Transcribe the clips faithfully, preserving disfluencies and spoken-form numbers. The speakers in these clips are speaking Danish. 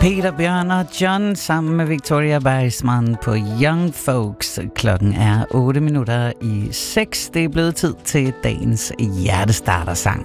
Peter, Bjørn og John sammen med Victoria Weissmann på Young Folks. Klokken er otte minutter i seks. Det er blevet tid til dagens hjertestartersang.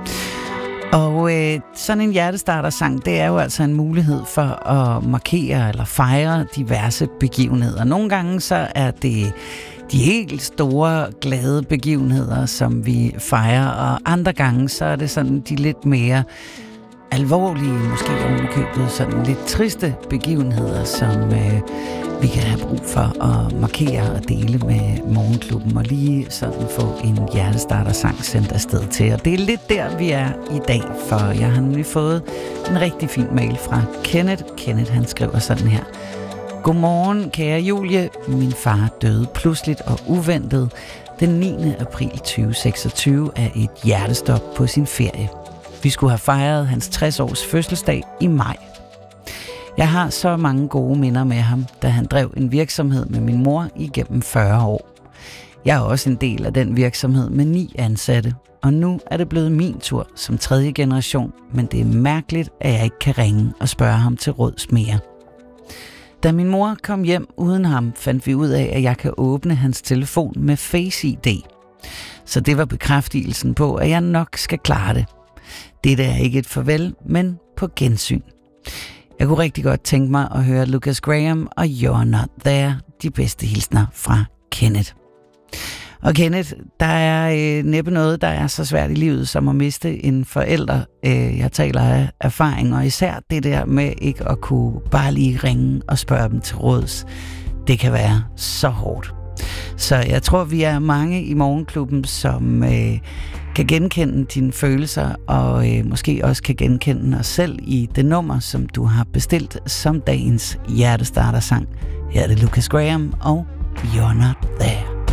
Og øh, sådan en hjertestartersang, det er jo altså en mulighed for at markere eller fejre diverse begivenheder. Nogle gange så er det de helt store, glade begivenheder, som vi fejrer, og andre gange så er det sådan de lidt mere alvorlige, måske ovenikøbet sådan lidt triste begivenheder, som øh, vi kan have brug for at markere og dele med Morgenklubben, og lige sådan få en hjertestartersang sendt afsted til. Og det er lidt der, vi er i dag, for jeg har nemlig fået en rigtig fin mail fra Kenneth. Kenneth, han skriver sådan her. Godmorgen, kære Julie. Min far døde pludseligt og uventet den niende april tyve seksogtyve af et hjertestop på sin ferie. Vi skulle have fejret hans tres års fødselsdag i maj. Jeg har så mange gode minder med ham, da han drev en virksomhed med min mor igennem fyrre år. Jeg er også en del af den virksomhed med ni ansatte, og nu er det blevet min tur som tredje generation, men det er mærkeligt, at jeg ikke kan ringe og spørge ham til råds mere. Da min mor kom hjem uden ham, fandt vi ud af, at jeg kan åbne hans telefon med Face I D. Så det var bekræftelsen på, at jeg nok skal klare det. Dette er ikke et farvel, men på gensyn. Jeg kunne rigtig godt tænke mig at høre Lucas Graham og You're Not There, de bedste hilsner fra Kenneth. Og Kenneth, der er øh, næppe noget, der er så svært i livet som at miste en forælder. Øh, jeg taler af erfaring, og især det der med ikke at kunne bare lige ringe og spørge dem til råds. Det kan være så hårdt. Så jeg tror, vi er mange i Morgenklubben, som øh, kan genkende dine følelser, og øh, måske også kan genkende os selv i det nummer, som du har bestilt som dagens hjertestartersang. Her er det Lucas Graham og You're Not There.